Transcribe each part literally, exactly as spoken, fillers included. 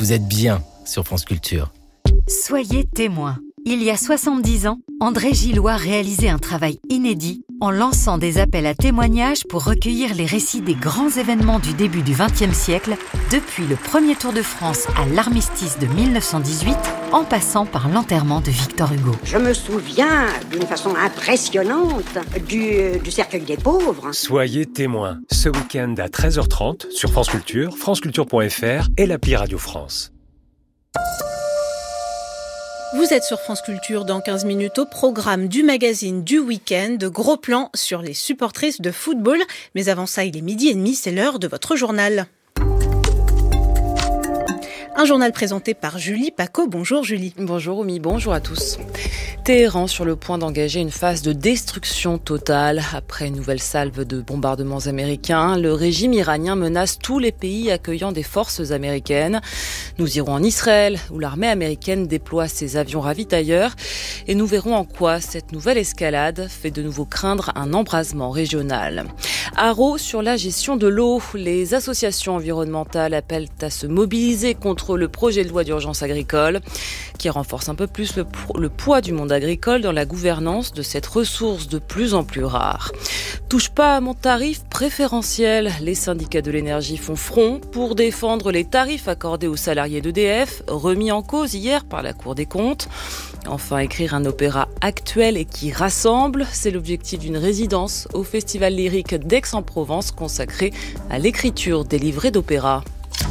vous êtes bien sur France Culture. Soyez témoin. Il y a soixante-dix ans, André Gillois réalisait un travail inédit en lançant des appels à témoignages pour recueillir les récits des grands événements du début du vingtième siècle, depuis le premier Tour de France à l'armistice de dix-neuf cent dix-huit, en passant par l'enterrement de Victor Hugo. Je me souviens d'une façon impressionnante du, du cercueil des pauvres. Soyez témoin ce week-end à treize heures trente sur France Culture, franceculture point f r et l'appli Radio France. Vous êtes sur France Culture dans quinze minutes au programme du magazine du week-end. Gros plan sur les supportrices de football. Mais avant ça, il est midi et demi, c'est l'heure de votre journal. Un journal présenté par Julie Paco. Bonjour Julie. Bonjour Oumi, bonjour à tous. Téhéran sur le point d'engager une phase de destruction totale. Après une nouvelle salve de bombardements américains, le régime iranien menace tous les pays accueillant des forces américaines. Nous irons en Israël, où l'armée américaine déploie ses avions ravitailleurs. Et nous verrons en quoi cette nouvelle escalade fait de nouveau craindre un embrasement régional. Haro sur la gestion de l'eau. Les associations environnementales appellent à se mobiliser contre le projet de loi d'urgence agricole qui renforce un peu plus le, le poids du monde agricole dans la gouvernance de cette ressource de plus en plus rare. Touche pas à mon tarif préférentiel. Les syndicats de l'énergie font front pour défendre les tarifs accordés aux salariés d'E D F, remis en cause hier par la Cour des comptes. Enfin, écrire un opéra actuel et qui rassemble, c'est l'objectif d'une résidence au Festival lyrique d'Aix-en-Provence consacrée à l'écriture des livrets d'opéra.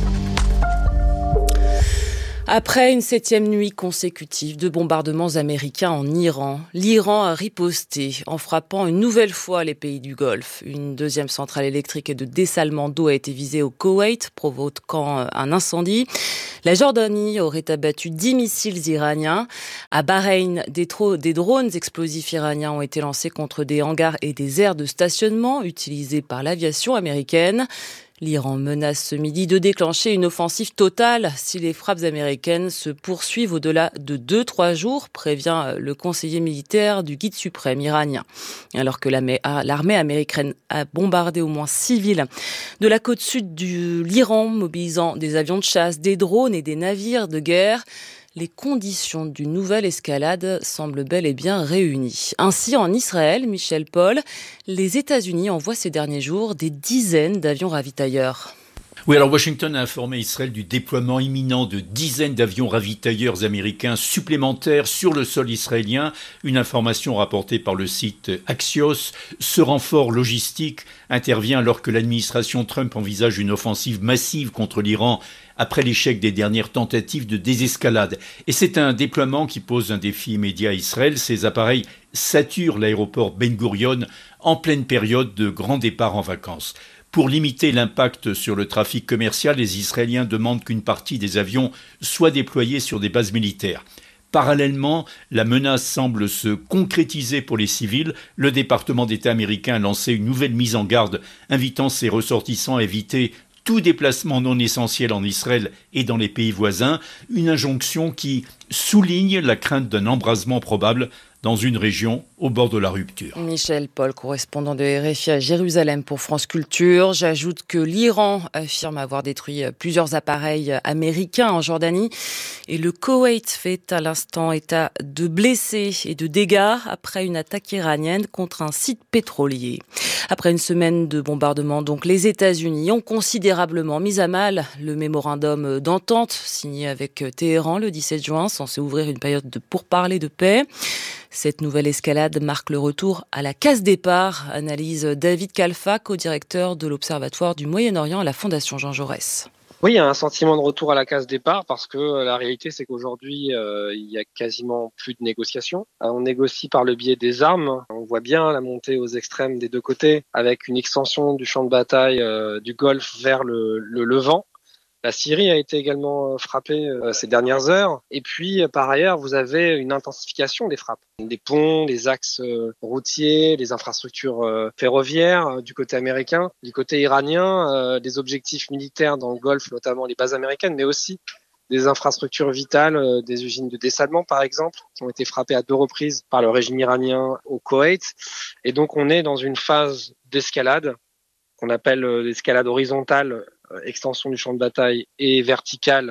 Après une septième nuit consécutive de bombardements américains en Iran, l'Iran a riposté en frappant une nouvelle fois les pays du Golfe. Une deuxième centrale électrique et de dessalement d'eau a été visée au Koweït, provoquant un incendie. La Jordanie aurait abattu dix missiles iraniens. À Bahreïn, des, tro- des drones explosifs iraniens ont été lancés contre des hangars et des aires de stationnement utilisés par l'aviation américaine. L'Iran menace ce midi de déclencher une offensive totale si les frappes américaines se poursuivent au-delà de deux à trois jours, prévient le conseiller militaire du guide suprême iranien. Alors que l'armée américaine a bombardé au moins six villes de la côte sud de l'Iran, mobilisant des avions de chasse, des drones et des navires de guerre. Les conditions d'une nouvelle escalade semblent bel et bien réunies. Ainsi, en Israël, Michel Paul, les États-Unis envoient ces derniers jours des dizaines d'avions ravitailleurs. Oui, alors Washington a informé Israël du déploiement imminent de dizaines d'avions ravitailleurs américains supplémentaires sur le sol israélien. Une information rapportée par le site Axios. Ce renfort logistique intervient alors que l'administration Trump envisage une offensive massive contre l'Iran après l'échec des dernières tentatives de désescalade. Et c'est un déploiement qui pose un défi immédiat à Israël. Ces appareils saturent l'aéroport Ben Gurion en pleine période de grand départ en vacances. Pour limiter l'impact sur le trafic commercial, les Israéliens demandent qu'une partie des avions soit déployée sur des bases militaires. Parallèlement, la menace semble se concrétiser pour les civils. Le département d'État américain a lancé une nouvelle mise en garde, invitant ses ressortissants à éviter tout déplacement non essentiel en Israël et dans les pays voisins. Une injonction qui souligne la crainte d'un embrasement probable dans une région au bord de la rupture. Michel Paul, correspondant de R F I à Jérusalem pour France Culture. J'ajoute que l'Iran affirme avoir détruit plusieurs appareils américains en Jordanie et le Koweït fait à l'instant état de blessés et de dégâts après une attaque iranienne contre un site pétrolier. Après une semaine de bombardement, donc, les États-Unis ont considérablement mis à mal le mémorandum d'entente signé avec Téhéran le dix-sept juin, censé ouvrir une période de pourparlers de paix. Cette nouvelle escalade marque le retour à la case départ, analyse David Kalfa, co-directeur de l'Observatoire du Moyen-Orient à la Fondation Jean Jaurès. Oui, il y a un sentiment de retour à la case départ parce que la réalité, c'est qu'aujourd'hui, euh, il y a quasiment plus de négociations. On négocie par le biais des armes. On voit bien la montée aux extrêmes des deux côtés avec une extension du champ de bataille euh, du Golfe vers le, le Levant. La Syrie a été également frappée euh, ces dernières heures. Et puis, euh, par ailleurs, vous avez une intensification des frappes. Des ponts, des axes euh, routiers, des infrastructures euh, ferroviaires euh, du côté américain. Du côté iranien, euh, des objectifs militaires dans le Golfe, notamment les bases américaines, mais aussi des infrastructures vitales, euh, des usines de dessalement, par exemple, qui ont été frappées à deux reprises par le régime iranien au Koweït. Et donc, on est dans une phase d'escalade qu'on appelle euh, l'escalade horizontale, extension du champ de bataille, et verticale,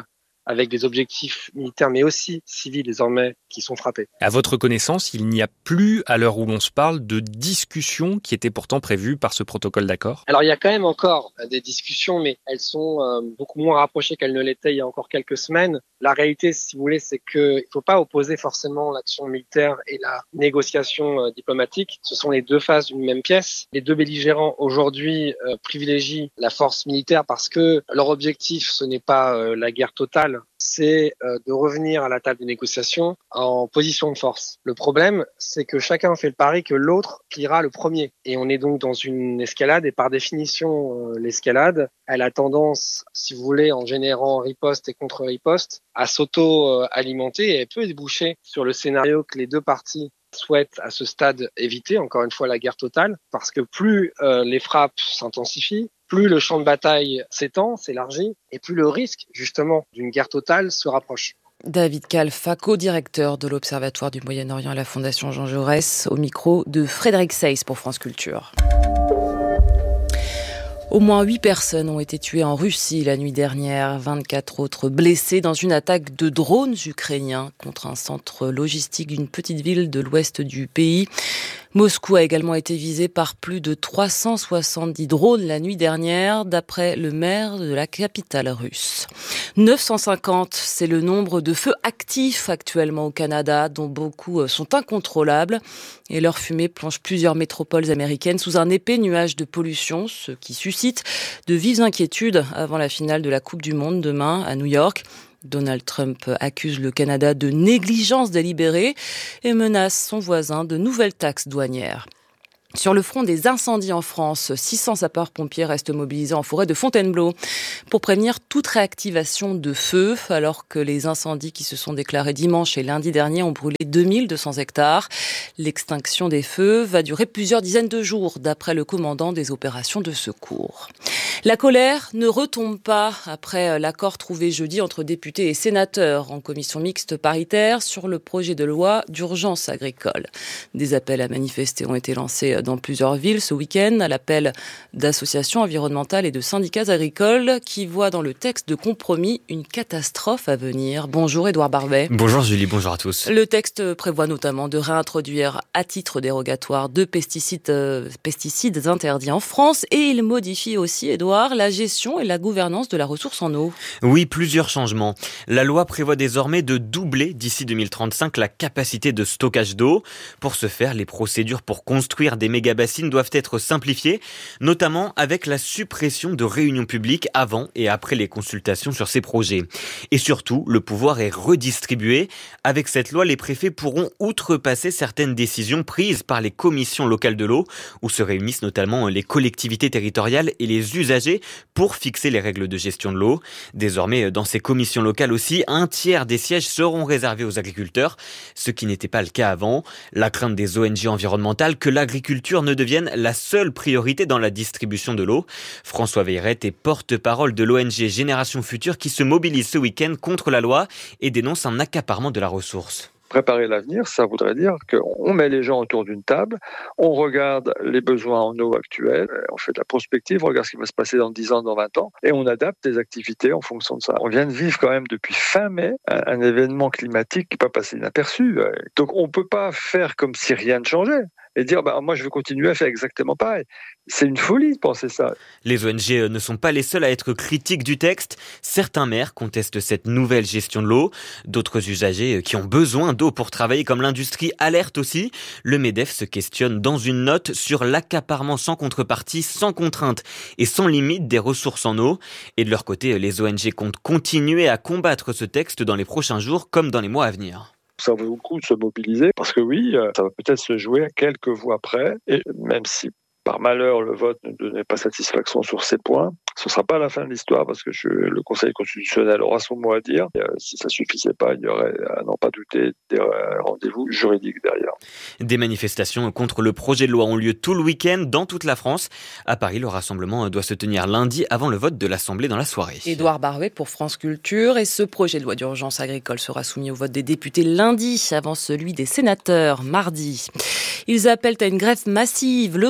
avec des objectifs militaires mais aussi civils désormais qui sont frappés. À votre connaissance, il n'y a plus, à l'heure où l'on se parle, de discussions qui étaient pourtant prévues par ce protocole d'accord ? Alors il y a quand même encore des discussions, mais elles sont euh, beaucoup moins rapprochées qu'elles ne l'étaient il y a encore quelques semaines. La réalité, si vous voulez, c'est qu'il ne faut pas opposer forcément l'action militaire et la négociation euh, diplomatique. Ce sont les deux faces d'une même pièce. Les deux belligérants aujourd'hui euh, privilégient la force militaire parce que leur objectif, ce n'est pas euh, la guerre totale, c'est euh, de revenir à la table des négociations en position de force. Le problème, c'est que chacun fait le pari que l'autre pliera le premier. Et on est donc dans une escalade, et par définition, euh, l'escalade, elle a tendance, si vous voulez, en générant riposte et contre-riposte, à s'auto-alimenter et elle peut déboucher sur le scénario que les deux parties souhaitent à ce stade éviter, encore une fois la guerre totale, parce que plus euh, les frappes s'intensifient, plus le champ de bataille s'étend, s'élargit, et plus le risque, justement, d'une guerre totale se rapproche. David Kalfa, co-directeur de l'Observatoire du Moyen-Orient à la Fondation Jean Jaurès, au micro de Frédéric Seyss pour France Culture. Au moins huit personnes ont été tuées en Russie la nuit dernière, vingt-quatre autres blessées dans une attaque de drones ukrainiens contre un centre logistique d'une petite ville de l'ouest du pays. Moscou a également été visé par plus de trois cent soixante-dix drones la nuit dernière, d'après le maire de la capitale russe. neuf cent cinquante, c'est le nombre de feux actifs actuellement au Canada, dont beaucoup sont incontrôlables. Et leur fumée plonge plusieurs métropoles américaines sous un épais nuage de pollution, ce qui suscite de vives inquiétudes avant la finale de la Coupe du Monde demain à New York. Donald Trump accuse le Canada de négligence délibérée et menace son voisin de nouvelles taxes douanières. Sur le front des incendies en France, six cents sapeurs-pompiers restent mobilisés en forêt de Fontainebleau pour prévenir toute réactivation de feu, alors que les incendies qui se sont déclarés dimanche et lundi dernier ont brûlé deux mille deux cents hectares. L'extinction des feux va durer plusieurs dizaines de jours, d'après le commandant des opérations de secours. La colère ne retombe pas après l'accord trouvé jeudi entre députés et sénateurs en commission mixte paritaire sur le projet de loi d'urgence agricole. Des appels à manifester ont été lancés dans plusieurs villes ce week-end, à l'appel d'associations environnementales et de syndicats agricoles qui voient dans le texte de compromis une catastrophe à venir. Bonjour Édouard Barbet. Bonjour Julie, bonjour à tous. Le texte prévoit notamment de réintroduire à titre dérogatoire deux pesticides, euh, pesticides interdits en France et il modifie aussi, Édouard, la gestion et la gouvernance de la ressource en eau. Oui, plusieurs changements. La loi prévoit désormais de doubler d'ici deux mille trente-cinq la capacité de stockage d'eau. Pour ce faire, les procédures pour construire des méga-bassines doivent être simplifiées, notamment avec la suppression de réunions publiques avant et après les consultations sur ces projets. Et surtout, le pouvoir est redistribué. Avec cette loi, les préfets pourront outrepasser certaines décisions prises par les commissions locales de l'eau, où se réunissent notamment les collectivités territoriales et les usagers pour fixer les règles de gestion de l'eau. Désormais, dans ces commissions locales aussi, un tiers des sièges seront réservés aux agriculteurs, ce qui n'était pas le cas avant. La crainte des O N G environnementales que l'agriculture ne devienne la seule priorité dans la distribution de l'eau. François Veilleret est porte-parole de l'O N G Génération Future qui se mobilise ce week-end contre la loi et dénonce un accaparement de la ressource. Préparer l'avenir, ça voudrait dire qu'on met les gens autour d'une table, on regarde les besoins en eau actuels, on fait de la prospective, on regarde ce qui va se passer dans dix ans, dans vingt ans, et on adapte les activités en fonction de ça. On vient de vivre quand même depuis fin mai un, un événement climatique qui n'est pas passé inaperçu. Donc on ne peut pas faire comme si rien ne changeait et dire bah, « moi je veux continuer à faire exactement pareil ». C'est une folie de penser ça. Les O N G ne sont pas les seuls à être critiques du texte. Certains maires contestent cette nouvelle gestion de l'eau. D'autres usagers qui ont besoin d'eau pour travailler comme l'industrie alertent aussi. Le MEDEF se questionne dans une note sur l'accaparement sans contrepartie, sans contrainte et sans limite des ressources en eau. Et de leur côté, les O N G comptent continuer à combattre ce texte dans les prochains jours comme dans les mois à venir. Ça vaut le coup de se mobiliser parce que oui, ça va peut-être se jouer à quelques voix près et même si par malheur, le vote ne donnait pas satisfaction sur ces points. Ce ne sera pas la fin de l'histoire parce que je, le Conseil constitutionnel aura son mot à dire. Et, euh, si ça ne suffisait pas, il y aurait, à n'en pas douter, des rendez-vous juridiques derrière. Des manifestations contre le projet de loi ont lieu tout le week-end dans toute la France. À Paris, le rassemblement doit se tenir lundi avant le vote de l'Assemblée dans la soirée. Édouard Barbet pour France Culture. Et ce projet de loi d'urgence agricole sera soumis au vote des députés lundi avant celui des sénateurs mardi. Ils appellent à une grève massive le quinze septembre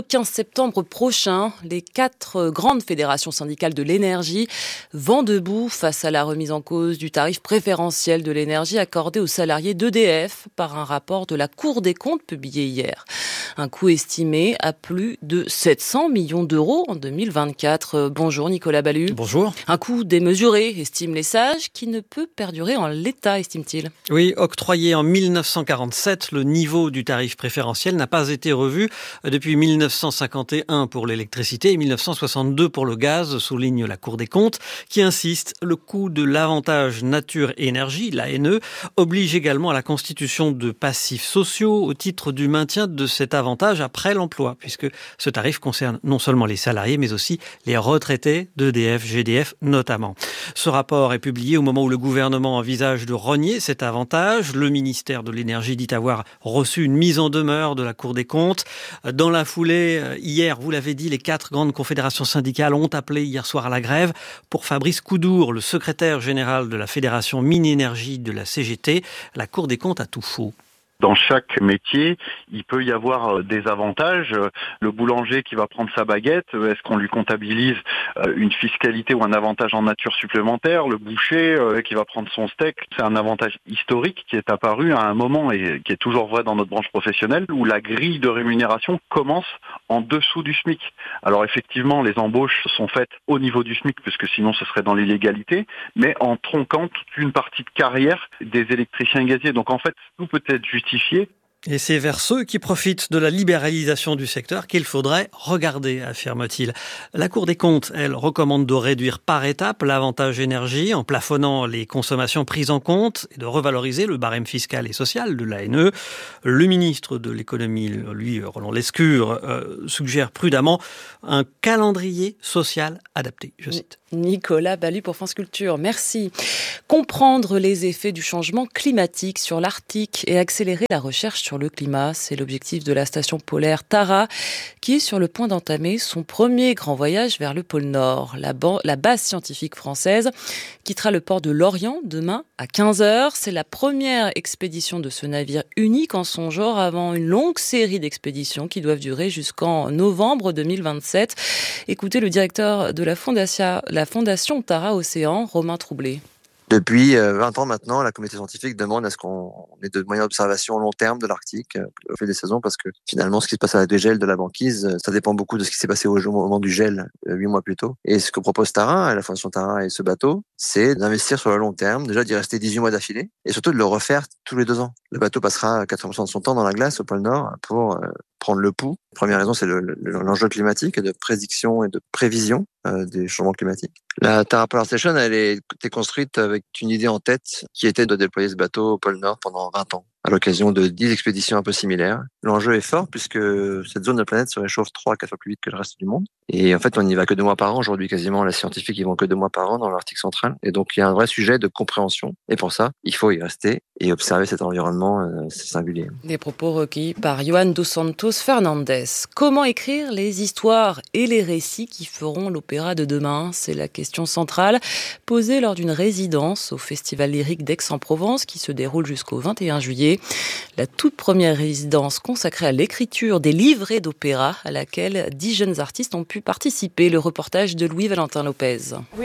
septembre prochain. Les quatre grandes fédérations syndicales de l'énergie vont debout face à la remise en cause du tarif préférentiel de l'énergie accordé aux salariés d'E D F par un rapport de la Cour des comptes publié hier. Un coût estimé à plus de sept cents millions d'euros en deux mille vingt-quatre. Bonjour Nicolas Ballu. Bonjour. Un coût démesuré, estiment les sages, qui ne peut perdurer en l'état, estime-t-il. Oui, octroyé en mille neuf cent quarante-sept, le niveau du tarif préférentiel n'a pas été revu depuis mille neuf cent cinquante et un pour l'électricité et mille neuf cent soixante-deux pour le gaz, souligne la Cour des comptes, qui insiste, le coût de l'avantage nature et énergie, l'A N E, oblige également à la constitution de passifs sociaux au titre du maintien de cet avantage après l'emploi, puisque ce tarif concerne non seulement les salariés, mais aussi les retraités d'E D F, G D F notamment. Ce rapport est publié au moment où le gouvernement envisage de rogner cet avantage. Le ministère de l'Énergie dit avoir reçu une mise en demeure de la Cour des comptes. Dans la foulée, hier, vous l'avez dit, les quatre grandes confédérations syndicales ont appelé hier soir à la grève. Pour Fabrice Coudour, le secrétaire général de la Fédération Mines-Énergie de la C G T, la Cour des comptes a tout faux. Dans chaque métier, il peut y avoir des avantages. Le boulanger qui va prendre sa baguette, est-ce qu'on lui comptabilise une fiscalité ou un avantage en nature supplémentaire? Le boucher qui va prendre son steak, c'est un avantage historique qui est apparu à un moment et qui est toujours vrai dans notre branche professionnelle où la grille de rémunération commence en dessous du SMIC. Alors effectivement, les embauches sont faites au niveau du SMIC puisque sinon ce serait dans l'illégalité, mais en tronquant toute une partie de carrière des électriciens gaziers. Donc en fait, tout peut être justifié. Et c'est vers ceux qui profitent de la libéralisation du secteur qu'il faudrait regarder, affirme-t-il. La Cour des comptes, elle, recommande de réduire par étapes l'avantage énergie en plafonnant les consommations prises en compte et de revaloriser le barème fiscal et social de l'A N E. Le ministre de l'économie, lui, Roland Lescure, euh, suggère prudemment un calendrier social adapté, je cite. Nicolas Ballu pour France Culture, merci. Comprendre les effets du changement climatique sur l'Arctique et accélérer la recherche sur le climat, c'est l'objectif de la station polaire Tara, qui est sur le point d'entamer son premier grand voyage vers le pôle Nord. La, ba- la base scientifique française quittera le port de Lorient demain à quinze heures. C'est la première expédition de ce navire unique en son genre avant une longue série d'expéditions qui doivent durer jusqu'en novembre deux mille vingt-sept. Écoutez le directeur de la Fondation, la Fondation Tara Océan, Romain Troublé. Depuis vingt ans maintenant, la communauté scientifique demande à ce qu'on ait de moyens d'observation long terme de l'Arctique au fil des saisons, parce que finalement, ce qui se passe à la dégel de la banquise, ça dépend beaucoup de ce qui s'est passé au moment du gel, huit mois plus tôt. Et ce que propose Tara, la Fondation Tara et ce bateau, c'est d'investir sur le long terme, déjà d'y rester dix-huit mois d'affilée, et surtout de le refaire tous les deux ans. Le bateau passera quatre-vingts pour cent de son temps dans la glace au pôle Nord pour euh, prendre le pouls. La première raison, c'est le, le, l'enjeu climatique et de prédiction et de prévision euh, des changements climatiques. La Tara Polar Station, elle a été construite avec une idée en tête qui était de déployer ce bateau au pôle Nord pendant vingt ans, à l'occasion de dix expéditions un peu similaires. L'enjeu est fort puisque cette zone de la planète se réchauffe trois à quatre fois plus vite que le reste du monde. Et en fait, on n'y va que deux mois par an. Aujourd'hui, quasiment, les scientifiques y vont que deux mois par an dans l'Arctique central. Et donc, il y a un vrai sujet de compréhension. Et pour ça, il faut y rester et observer cet environnement, euh, c'est singulier. Des propos recueillis par Johan dos Santos Fernandes. Comment écrire les histoires et les récits qui feront l'opéra de demain? C'est la question centrale posée lors d'une résidence au Festival lyrique d'Aix-en-Provence qui se déroule jusqu'au vingt et un juillet. La toute première résidence consacrée à l'écriture des livrets d'opéra à laquelle dix jeunes artistes ont pu participer. Le reportage de Louis-Valentin Lopez.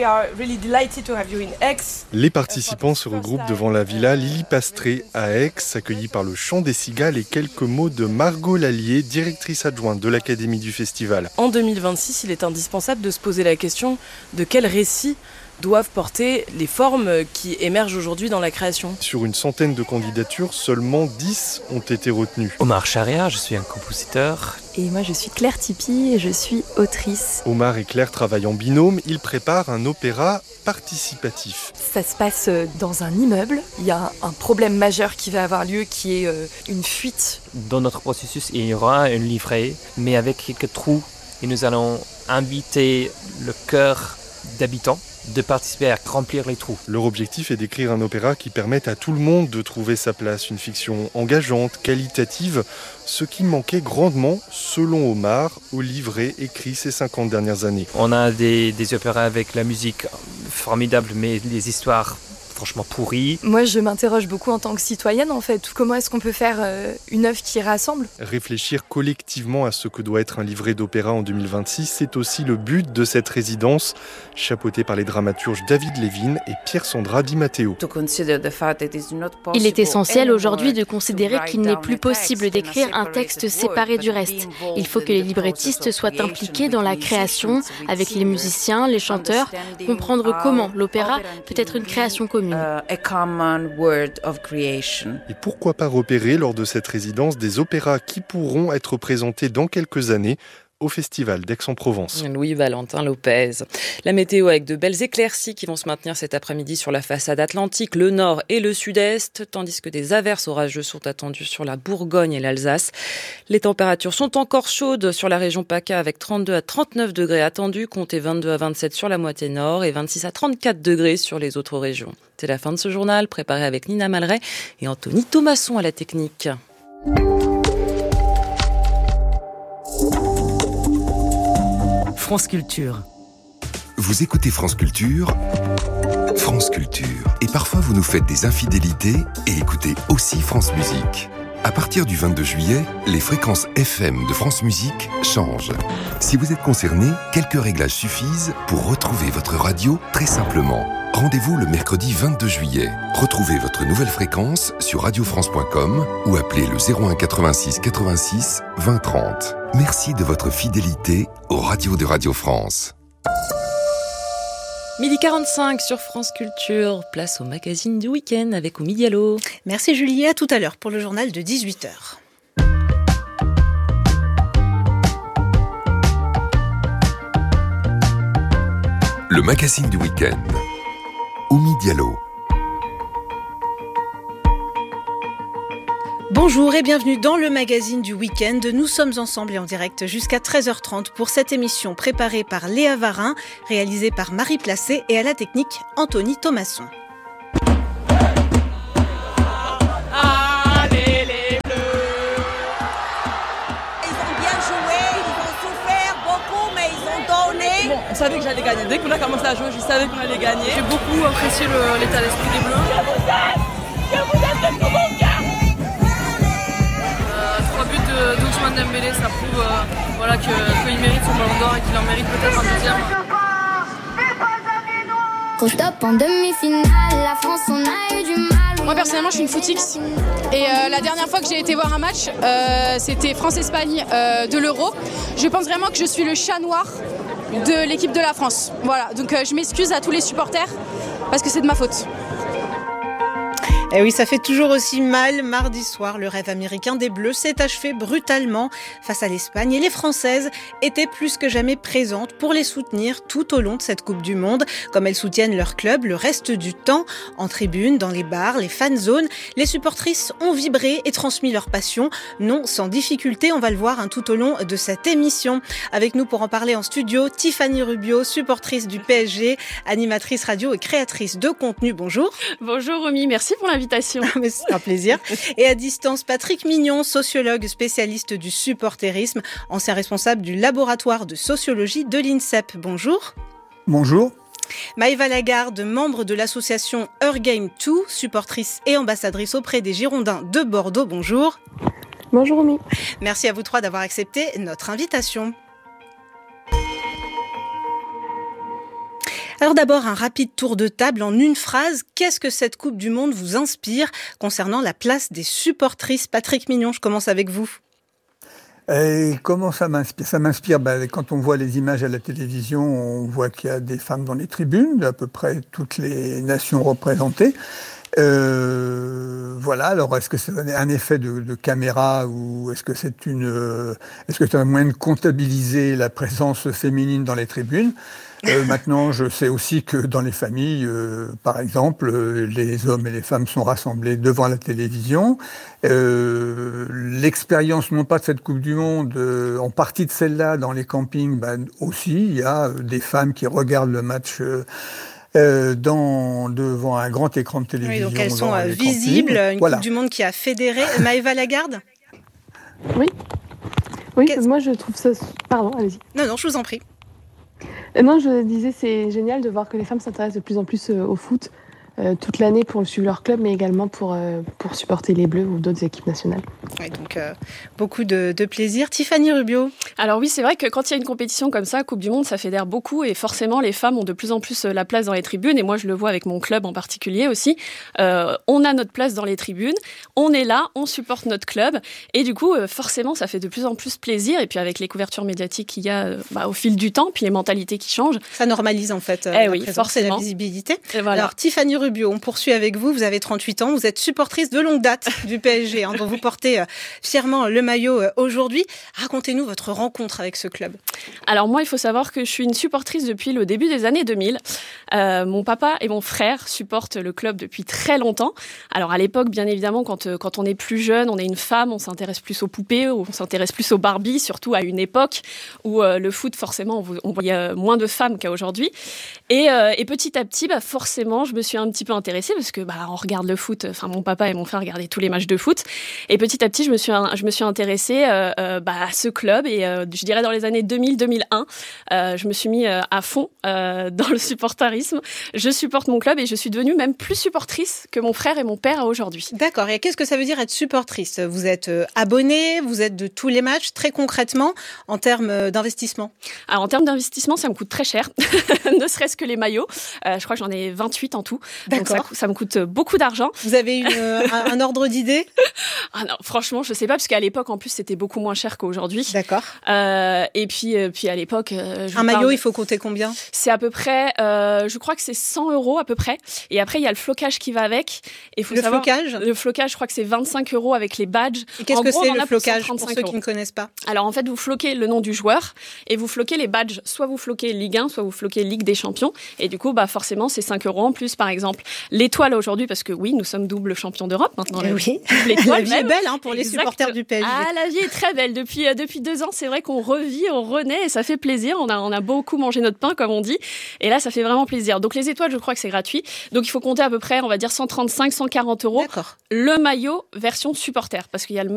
Les participants se regroupent devant la villa Lily Pastré à Aix, accueillis par le chant des cigales et quelques mots de Margot Lallier, directrice adjointe de l'Académie du Festival. En deux mille vingt-six, il est indispensable de se poser la question de quel récit doivent porter les formes qui émergent aujourd'hui dans la création. Sur une centaine de candidatures, seulement dix ont été retenues. Omar Charia, je suis un compositeur. Et moi je suis Claire Tipi et je suis autrice. Omar et Claire travaillent en binôme, ils préparent un opéra participatif. Ça se passe dans un immeuble, il y a un problème majeur qui va avoir lieu qui est une fuite. Dans notre processus, il y aura un livret, mais avec quelques trous. Et nous allons inviter le chœur d'habitants de participer à remplir les trous. Leur objectif est d'écrire un opéra qui permette à tout le monde de trouver sa place, une fiction engageante, qualitative, ce qui manquait grandement, selon Omar, au livret écrit ces cinquante dernières années. On a des, des opéras avec la musique formidable, mais les histoires franchement pourri. Moi, je m'interroge beaucoup en tant que citoyenne, en fait. Comment est-ce qu'on peut faire euh, une œuvre qui rassemble ? Réfléchir collectivement à ce que doit être un livret d'opéra en deux mille vingt-six, c'est aussi le but de cette résidence, chapeautée par les dramaturges David Levin et Pierre-Sandra Di Matteo. Il est essentiel aujourd'hui de considérer qu'il n'est plus possible d'écrire un texte séparé du reste. Il faut que les librettistes soient impliqués dans la création, avec les musiciens, les chanteurs, comprendre comment l'opéra peut être une création commune. Et pourquoi pas repérer lors de cette résidence des opéras qui pourront être présentés dans quelques années au Festival d'Aix-en-Provence. Louis-Valentin Lopez. La météo avec de belles éclaircies qui vont se maintenir cet après-midi sur la façade atlantique, le nord et le sud-est, tandis que des averses orageuses sont attendues sur la Bourgogne et l'Alsace. Les températures sont encore chaudes sur la région PACA avec trente-deux à trente-neuf degrés attendus, comptez vingt-deux à vingt-sept sur la moitié nord et vingt-six à trente-quatre degrés sur les autres régions. C'est la fin de ce journal, préparé avec Nina Malray et Anthony Thomasson à la technique. France Culture. Vous écoutez France Culture, France Culture. Et parfois vous nous faites des infidélités et écoutez aussi France Musique. À partir du vingt-deux juillet, les fréquences F M de France Musique changent. Si vous êtes concerné, quelques réglages suffisent pour retrouver votre radio très simplement. Rendez-vous le mercredi vingt-deux juillet. Retrouvez votre nouvelle fréquence sur radio france point com ou appelez le zéro un quatre-vingt-six quatre-vingt-six vingt trente. Merci de votre fidélité aux radios de Radio France. midi quarante-cinq sur France Culture, place au magazine du week-end avec Oumi Diallo. Merci Julie, à tout à l'heure pour le journal de dix-huit heures. Le magazine du week-end. Oumi Diallo. Bonjour et bienvenue dans le magazine du week-end. Nous sommes ensemble et en direct jusqu'à treize heures trente pour cette émission préparée par Léa Varin, réalisée par Marie Placé et à la technique Anthony Thomasson. Allez les Bleus! Ils ont bien joué, ils ont souffert beaucoup, mais ils ont donné. Bon, on savait que j'allais gagner. Dès qu'on a commencé à jouer, je savais qu'on allait gagner. J'ai beaucoup apprécié le, l'état d'esprit des Bleus. Je vous aime! Je vous aime de tout mon cœur! Trois buts de d'Ousmane Dembélé, ça prouve euh, voilà, que, qu'il mérite son ballon d'or et qu'il en mérite peut-être un deuxième. Gros stop en demi-finale, la France on a eu du mal. Moi personnellement je suis une footix et euh, la dernière fois que j'ai été voir un match euh, c'était France-Espagne euh, de l'Euro. Je pense vraiment que je suis le chat noir de l'équipe de la France. Voilà, donc euh, je m'excuse à tous les supporters parce que c'est de ma faute. Eh oui, ça fait toujours aussi mal. Mardi soir, le rêve américain des Bleus s'est achevé brutalement face à l'Espagne et les Françaises étaient plus que jamais présentes pour les soutenir tout au long de cette Coupe du Monde, comme elles soutiennent leur club le reste du temps, en tribune, dans les bars, les fan zones. Les supportrices ont vibré et transmis leur passion, non sans difficulté, on va le voir hein, tout au long de cette émission. Avec nous pour en parler en studio, Tiffany Rubio, supportrice du P S G, animatrice radio et créatrice de contenu. Bonjour. Bonjour Romy, merci pour l'invitation. Mais c'est un plaisir. Et à distance, Patrick Mignon, sociologue spécialiste du supporterisme, ancien responsable du laboratoire de sociologie de l'INSEP. Bonjour. Bonjour. Maëva Lagarde, membre de l'association Her Game deux, supportrice et ambassadrice auprès des Girondins de Bordeaux. Bonjour. Bonjour Romy. Merci à vous trois d'avoir accepté notre invitation. Alors d'abord, un rapide tour de table en une phrase. Qu'est-ce que cette Coupe du Monde vous inspire concernant la place des supportrices ? Patrick Mignon, je commence avec vous. Et comment ça m'inspire ? Ça m'inspire, ben, quand on voit les images à la télévision, on voit qu'il y a des femmes dans les tribunes, d'à peu près toutes les nations représentées. Euh, voilà. Alors, est-ce que c'est un effet de, de caméra ou est-ce que c'est une, est-ce que c'est un moyen de comptabiliser la présence féminine dans les tribunes ? Euh, maintenant, je sais aussi que dans les familles, euh, par exemple, euh, les hommes et les femmes sont rassemblés devant la télévision. Euh, l'expérience, non pas de cette Coupe du Monde, euh, en partie de celle-là, dans les campings, ben, aussi, il y a des femmes qui regardent le match euh, euh, dans, devant un grand écran de télévision. Oui, donc elles sont euh, visibles, campings. Une voilà. Coupe du Monde qui a fédéré. Maëva Lagarde ? Oui. Oui, Qu'est-ce... moi je trouve ça... Pardon, allez-y. Non, non, je vous en prie. Non, je disais, c'est génial de voir que les femmes s'intéressent de plus en plus au foot. euh, toute l'année pour suivre leur club, mais également pour, euh, pour supporter les Bleus ou d'autres équipes nationales. Ouais, donc euh, beaucoup de, de plaisir. Tiffany Rubio. Alors oui, c'est vrai que quand il y a une compétition comme ça, Coupe du Monde, ça fédère beaucoup et forcément les femmes ont de plus en plus la place dans les tribunes et moi je le vois avec mon club en particulier aussi. Euh, on a notre place dans les tribunes, on est là, on supporte notre club et du coup euh, forcément ça fait de plus en plus plaisir et puis avec les couvertures médiatiques qu'il y a euh, bah, au fil du temps, puis les mentalités qui changent. Ça normalise en fait euh, eh la oui, présence forcément. et la visibilité. Et voilà. Alors Tiffany Rubio, on poursuit avec vous, vous avez trente-huit ans, vous êtes supportrice de longue date du P S G hein, dont vous portez euh, fièrement le maillot euh, aujourd'hui. Racontez-nous votre rencontre avec ce club. Alors moi il faut savoir que je suis une supportrice depuis le début des années deux mille. Euh, mon papa et mon frère supportent le club depuis très longtemps. Alors à l'époque, bien évidemment, quand, quand on est plus jeune, on est une femme, on s'intéresse plus aux poupées, on s'intéresse plus aux Barbie, surtout à une époque où euh, le foot, forcément, on voyait moins de femmes qu'à aujourd'hui. Et, euh, et petit à petit, bah, forcément, je me suis un petit peu intéressée parce que bah, on regarde le foot, enfin mon papa et mon frère regardaient tous les matchs de foot. Et petit à petit, je me suis, je me suis intéressée euh, euh, bah, à ce club et euh, je dirais dans les années deux mille deux mille un, euh, je me suis mis euh, à fond euh, dans le supportarisme. Je supporte mon club et je suis devenue même plus supportrice que mon frère et mon père aujourd'hui. D'accord. Et qu'est-ce que ça veut dire être supportrice ? Vous êtes euh, abonnée, vous êtes de tous les matchs, très concrètement, en termes euh, d'investissement ? Alors, en termes d'investissement, ça me coûte très cher, ne serait-ce que les maillots. Euh, je crois que j'en ai vingt-huit en tout. D'accord. Donc, ça, ça me coûte beaucoup d'argent. Vous avez une, euh, un, un ordre d'idée ? Ah non, franchement, je sais pas, parce qu'à l'époque, en plus, c'était beaucoup moins cher qu'aujourd'hui. D'accord. Euh, et puis, euh, puis à l'époque... Euh, un maillot, de... il faut compter combien ? C'est à peu près, euh, je crois que c'est cent euros à peu près. Et après, il y a le flocage qui va avec. Et faut le savoir, flocage ? Le flocage, je crois que c'est vingt-cinq euros avec les badges. Et qu'est-ce en que gros, c'est on en le a flocage pour, pour ceux qui ne connaissent pas ? Alors en fait, vous floquez le nom du joueur et vous floquez les badges. Soit vous floquez Ligue un, soit vous floquez Ligue des Champions. Et du coup, bah forcément, c'est cinq euros en plus, par exemple. L'étoile aujourd'hui, parce que oui, nous sommes double champions d'Europe maintenant. Et oui. L'étoile, la vie est belle hein, pour exact. Les supporters du P S G. Ah, la vie est très belle. Depuis, euh, depuis deux ans, c'est vrai qu'on revit, on renaît et ça fait plaisir. On a, on a beaucoup mangé notre pain, comme on dit. Et là, ça fait vraiment plaisir. Donc les étoiles, je crois que c'est gratuit. Donc il faut compter à peu près, on va dire, cent trente-cinq, cent quarante euros. D'accord. Le maillot version supporter, parce qu'il y a le